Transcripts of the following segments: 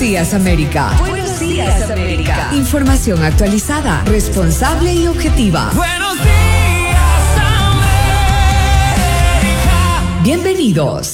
días, América. Buenos días, América. Información actualizada, responsable y objetiva. Buenos días, América. Bienvenidos.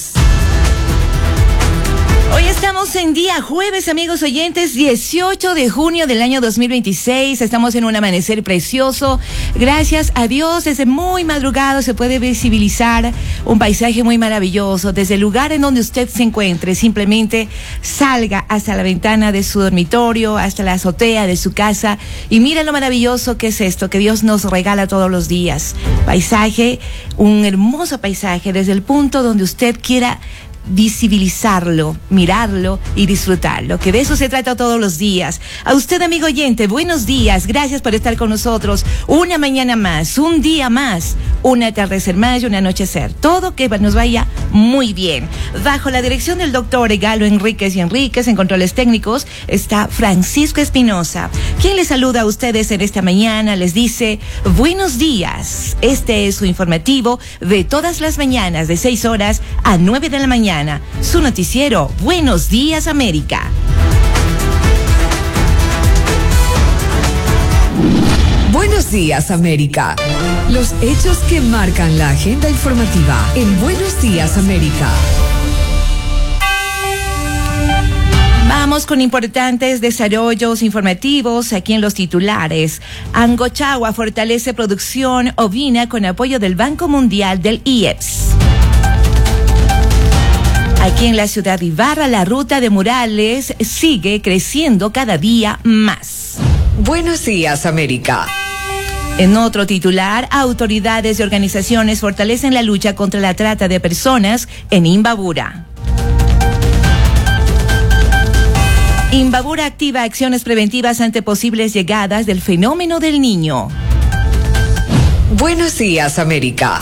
Hoy estamos en día jueves, amigos oyentes, 18 de junio del año 2026. Estamos en un amanecer precioso. Gracias a Dios, desde muy madrugado se puede visibilizar un paisaje muy maravilloso. Desde el lugar en donde usted se encuentre, simplemente salga hasta la ventana de su dormitorio, hasta la azotea de su casa y mire lo maravilloso que es esto, que Dios nos regala todos los días. Paisaje, un hermoso paisaje desde el punto donde usted quiera visibilizarlo, mirarlo y disfrutarlo, que de eso se trata todos los días. A usted, amigo oyente, buenos días, gracias por estar con nosotros. Una mañana más, un día más, un atardecer más y un anochecer, todo que nos vaya muy bien. Bajo la dirección del doctor Galo Enríquez y Enríquez, en controles técnicos, está Francisco Espinosa, quien les saluda a ustedes en esta mañana, les dice buenos días. Este es su informativo de todas las mañanas de 6 horas a 9 de la mañana. Su noticiero, Buenos Días, América. Buenos días, América. Los hechos que marcan la agenda informativa en Buenos Días, América. Vamos con importantes desarrollos informativos aquí en los titulares. Angochagua fortalece producción ovina con apoyo del Banco Mundial del IEPS. Aquí en la ciudad de Ibarra, la ruta de murales sigue creciendo cada día más. Buenos días, América. En otro titular, autoridades y organizaciones fortalecen la lucha contra la trata de personas en Imbabura. Imbabura activa acciones preventivas ante posibles llegadas del fenómeno del Niño. Buenos días, América.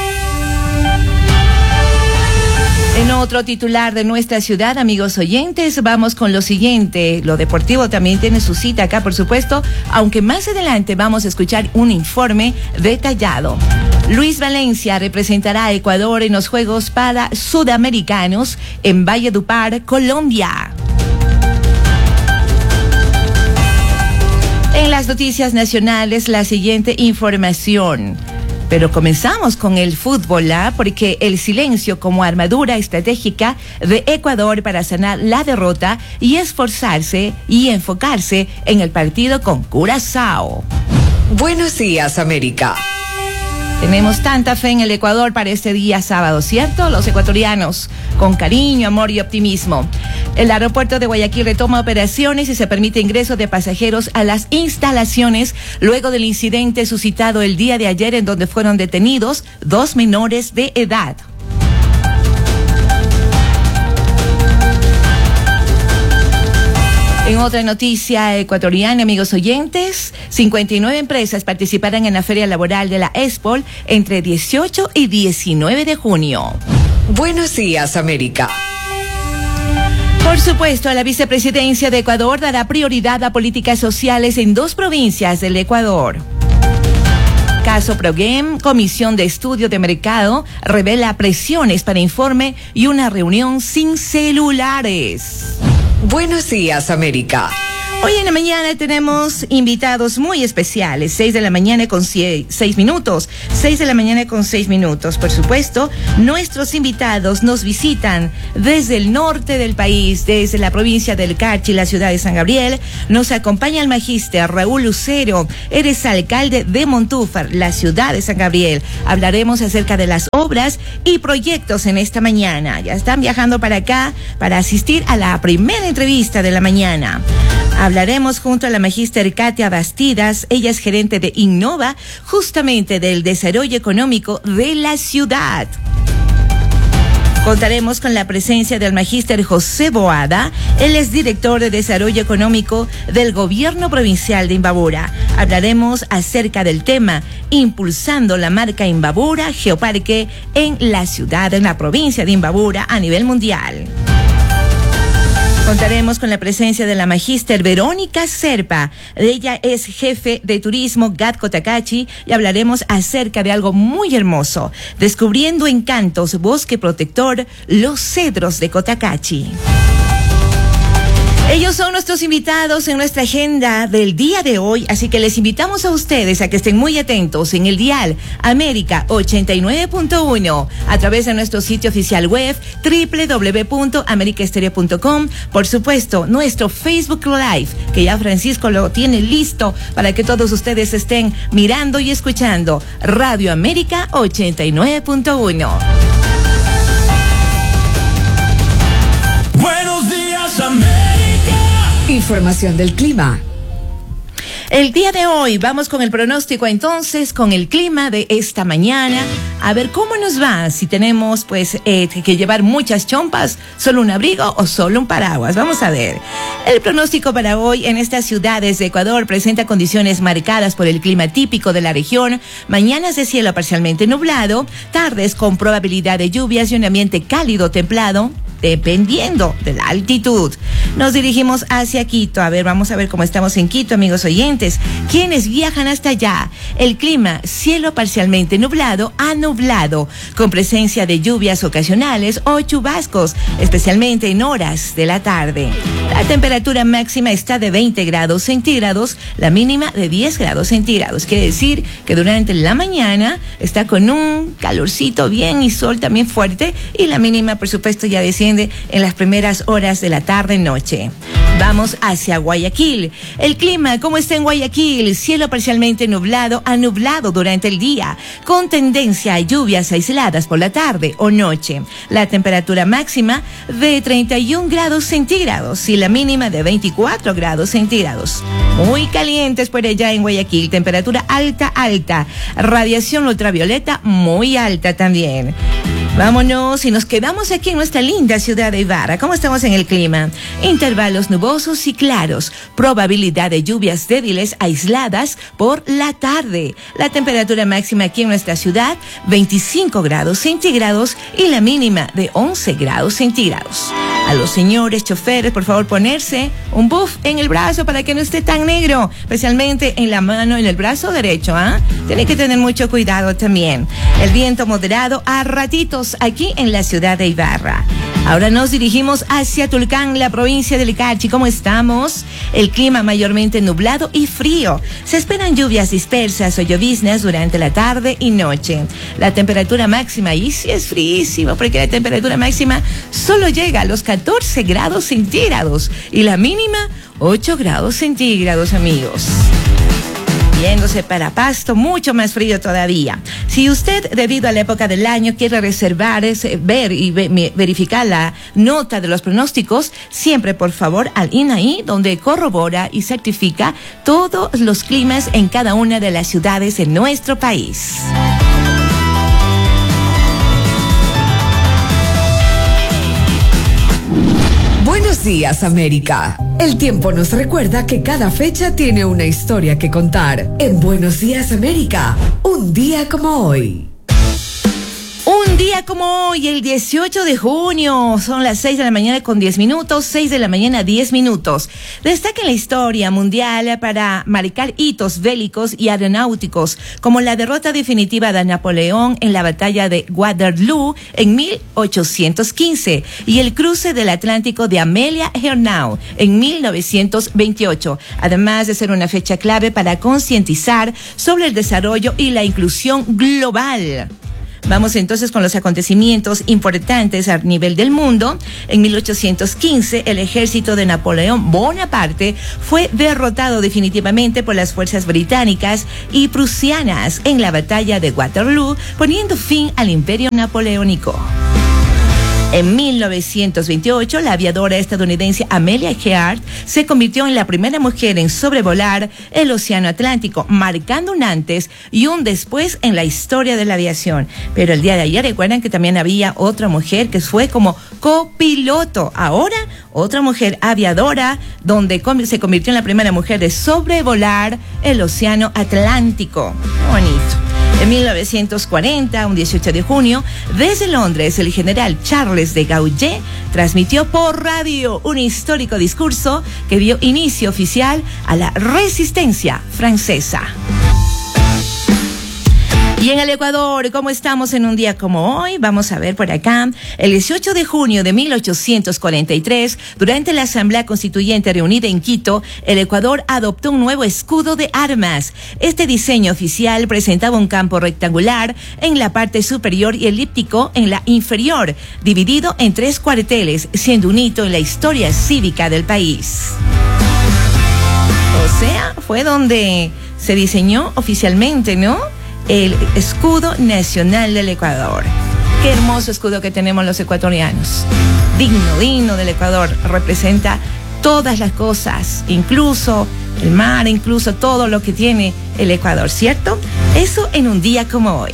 En otro titular de nuestra ciudad, amigos oyentes, vamos con lo siguiente. Lo deportivo también tiene su cita acá, por supuesto, aunque más adelante vamos a escuchar un informe detallado. Luis Valencia representará a Ecuador en los Juegos para Sudamericanos en Valledupar, Colombia. En las noticias nacionales, la siguiente información. Pero comenzamos con el fútbol, porque el silencio como armadura estratégica de Ecuador para sanar la derrota y esforzarse y enfocarse en el partido con Curazao. Buenos días, América. Tenemos tanta fe en el Ecuador para este día sábado, ¿cierto? Los ecuatorianos, con cariño, amor y optimismo. El aeropuerto de Guayaquil retoma operaciones y se permite ingreso de pasajeros a las instalaciones luego del incidente suscitado el día de ayer en donde fueron detenidos 2 menores de edad. En otra noticia ecuatoriana, amigos oyentes, 59 empresas participarán en la feria laboral de la Expol entre 18 y 19 de junio. Buenos días, América. Por supuesto, la vicepresidencia de Ecuador dará prioridad a políticas sociales en 2 provincias del Ecuador. Caso Progem, Comisión de Estudio de Mercado, revela presiones para informe y una reunión sin celulares. Buenos días, América. Hoy en la mañana tenemos invitados muy especiales, 6 de la mañana con 6 minutos, 6 de la mañana con 6 minutos. Por supuesto, nuestros invitados nos visitan desde el norte del país, desde la provincia del Carchi, la ciudad de San Gabriel. Nos acompaña el magíster Raúl Lucero, eres alcalde de Montúfar, la ciudad de San Gabriel. Hablaremos acerca de las obras y proyectos en esta mañana. Ya están viajando para acá para asistir a la primera entrevista de la mañana. Hablaremos junto a la magíster Katia Bastidas, ella es gerente de Innova, justamente del desarrollo económico de la ciudad. Contaremos con la presencia del magíster José Boada, él es director de desarrollo económico del gobierno provincial de Imbabura. Hablaremos acerca del tema impulsando la marca Imbabura Geoparque en la ciudad, en la provincia de Imbabura a nivel mundial. Contaremos con la presencia de la magíster Verónica Serpa. Ella es jefe de turismo GAT Cotacachi y hablaremos acerca de algo muy hermoso, descubriendo encantos, bosque protector, los cedros de Cotacachi. Ellos son nuestros invitados en nuestra agenda del día de hoy, así que les invitamos a ustedes a que estén muy atentos en el dial América 89.1 a través de nuestro sitio oficial web www.americaestereo.com. Por supuesto, nuestro Facebook Live, que ya Francisco lo tiene listo para que todos ustedes estén mirando y escuchando Radio América 89.1. Buenos días, América. Información del clima. El día de hoy vamos con el pronóstico entonces, con el clima de esta mañana, a ver cómo nos va, si tenemos pues que llevar muchas chompas, solo un abrigo o solo un paraguas. Vamos a ver. El pronóstico para hoy en estas ciudades de Ecuador presenta condiciones marcadas por el clima típico de la región, mañanas de cielo parcialmente nublado, tardes con probabilidad de lluvias y un ambiente cálido templado, dependiendo de la altitud. Nos dirigimos hacia Quito. A ver, vamos a ver cómo estamos en Quito, amigos oyentes. ¿Quiénes viajan hasta allá? El clima, cielo parcialmente nublado a nublado, con presencia de lluvias ocasionales o chubascos, especialmente en horas de la tarde. La temperatura máxima está de 20 grados centígrados, la mínima de 10 grados centígrados. Quiere decir que durante la mañana está con un calorcito bien y sol también fuerte, y la mínima, por supuesto, ya desciende en las primeras horas de la tarde-noche. Vamos hacia Guayaquil. El clima, ¿cómo está en Guayaquil? Cielo parcialmente nublado a nublado durante el día, con tendencia a lluvias aisladas por la tarde o noche. La temperatura máxima de 31 grados centígrados y la mínima de 24 grados centígrados. Muy calientes por allá en Guayaquil. Temperatura alta, alta. Radiación ultravioleta muy alta también. Vámonos y nos quedamos aquí en nuestra linda ciudad de Ibarra. ¿Cómo estamos en el clima? Intervalos nubosos y claros. Probabilidad de lluvias débiles aisladas por la tarde. La temperatura máxima aquí en nuestra ciudad, 25 grados centígrados y la mínima de 11 grados centígrados. A los señores choferes, por favor, ponerse un buff en el brazo para que no esté tan negro, especialmente en la mano, en el brazo derecho, ¿ah? Tienen que tener mucho cuidado también. El viento moderado a ratitos aquí en la ciudad de Ibarra. Ahora nos dirigimos hacia Tulcán, la provincia de Licachi. ¿Cómo estamos? El clima mayormente nublado y frío. Se esperan lluvias dispersas o lloviznas durante la tarde y noche. La temperatura máxima, y sí es fríísimo, porque la temperatura máxima solo llega a los 14 grados centígrados y la mínima 8 grados centígrados, amigos. Yéndose para Pasto, mucho más frío todavía. Si usted, debido a la época del año, quiere reservar, ver y verificar la nota de los pronósticos, siempre, por favor, al INAI, donde corrobora y certifica todos los climas en cada una de las ciudades de nuestro país. Buenos días, América. El tiempo nos recuerda que cada fecha tiene una historia que contar. En Buenos días, América, un día como hoy. Un día como hoy, el 18 de junio, son las 6 de la mañana con 10 minutos, 6 de la mañana 10 minutos. Destaca en la historia mundial para marcar hitos bélicos y aeronáuticos, como la derrota definitiva de Napoleón en la batalla de Waterloo en 1815 y el cruce del Atlántico de Amelia Earhart en 1928, además de ser una fecha clave para concientizar sobre el desarrollo y la inclusión global. Vamos entonces con los acontecimientos importantes a nivel del mundo. En 1815, el ejército de Napoleón Bonaparte fue derrotado definitivamente por las fuerzas británicas y prusianas en la batalla de Waterloo, poniendo fin al imperio napoleónico. En 1928, la aviadora estadounidense Amelia Earhart se convirtió en la primera mujer en sobrevolar el Océano Atlántico, marcando un antes y un después en la historia de la aviación. Pero el día de ayer, recuerdan que también había otra mujer que fue como copiloto. Ahora, otra mujer aviadora, donde se convirtió en la primera mujer de sobrevolar el Océano Atlántico. Bonito. En 1940, un 18 de junio, desde Londres, el general Charles de Gaulle transmitió por radio un histórico discurso que dio inicio oficial a la resistencia francesa. Y en el Ecuador, ¿cómo estamos en un día como hoy? Vamos a ver por acá. El 18 de junio de 1843, durante la Asamblea Constituyente reunida en Quito, el Ecuador adoptó un nuevo escudo de armas. Este diseño oficial presentaba un campo rectangular en la parte superior y elíptico en la inferior, dividido en 3 cuarteles, siendo un hito en la historia cívica del país. O sea, fue donde se diseñó oficialmente, ¿no?, el escudo nacional del Ecuador. Qué hermoso escudo que tenemos los ecuatorianos. Digno del Ecuador. Representa todas las cosas, incluso el mar, incluso todo lo que tiene el Ecuador, ¿cierto? Eso en un día como hoy.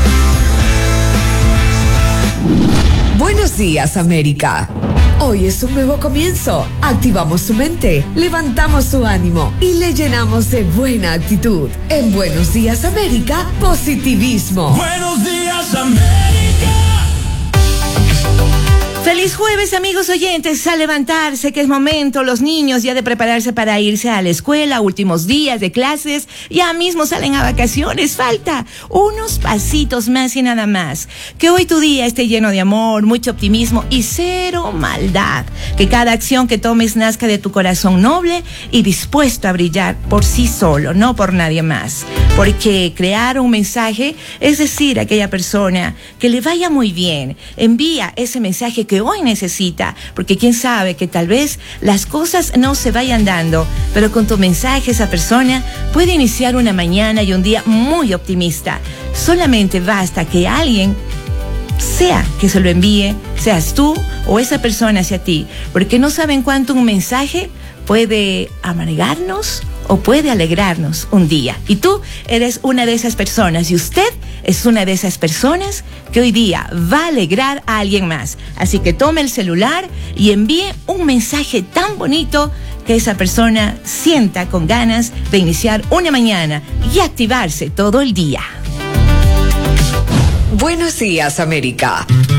Buenos días, América. Hoy es un nuevo comienzo. Activamos su mente, levantamos su ánimo y le llenamos de buena actitud. En Buenos Días, América, positivismo. Buenos días, América. Feliz jueves, amigos oyentes, a levantarse, que es momento, los niños ya de prepararse para irse a la escuela, últimos días de clases, ya mismo salen a vacaciones, falta unos pasitos más y nada más. Que hoy tu día esté lleno de amor, mucho optimismo y cero maldad. Que cada acción que tomes nazca de tu corazón noble y dispuesto a brillar por sí solo, no por nadie más. Porque crear un mensaje es decir a aquella persona que le vaya muy bien, envía ese mensaje que hoy necesita, porque quién sabe que tal vez las cosas no se vayan dando, pero con tu mensaje esa persona puede iniciar una mañana y un día muy optimista. Solamente basta que alguien sea que se lo envíe, seas tú o esa persona hacia ti, porque no saben cuánto un mensaje puede amargarnos o puede alegrarnos un día. Y tú eres una de esas personas y usted es una de esas personas que hoy día va a alegrar a alguien más. Así que tome el celular y envíe un mensaje tan bonito que esa persona sienta con ganas de iniciar una mañana y activarse todo el día. Buenos días, América.